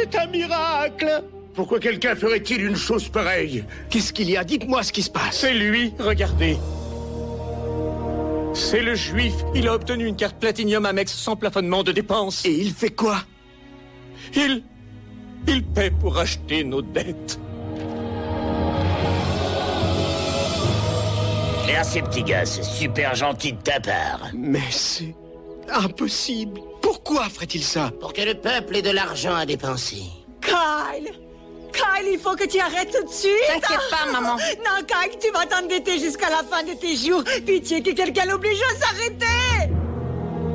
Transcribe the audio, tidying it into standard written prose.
C'est un miracle! Pourquoi quelqu'un ferait-il une chose pareille? Qu'est-ce qu'il y a? Dites-moi ce qui se passe. C'est lui, regardez. C'est le juif. Il a obtenu une carte Platinium Amex sans plafonnement de dépenses. Et il fait quoi? Il paie pour acheter nos dettes. Merci, petit gars, c'est super gentil de ta part. Mais c'est impossible. Pourquoi ferait-il ça? Pour que le peuple ait de l'argent à dépenser. Kyle! Kyle, il faut que tu arrêtes tout de suite. T'inquiète pas, maman. Non, Kyle, tu vas t'endetter jusqu'à la fin de tes jours. Pitié que quelqu'un l'oblige à s'arrêter.